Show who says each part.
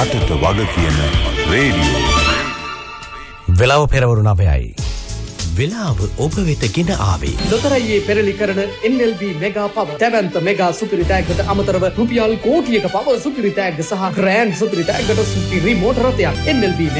Speaker 1: රටට වග කියන රේඩියෝ.
Speaker 2: වෙලාව පෙරවරු 9යි. වෙලාව ඔබ වෙත ගෙන ආවේ.
Speaker 3: ලොතරැයියේ පෙරලි කරන NLB මෙගා පව. දැවැන්ත මෙගා සුපිරි තෑග්ගට අමතරව රුපියල් කෝටියක පව සුපිරි තෑග්ග සහ ග්‍රෑන්ඩ් සුපිරි තෑග්ගට සුපිරි මෝටර රථයක්. NLB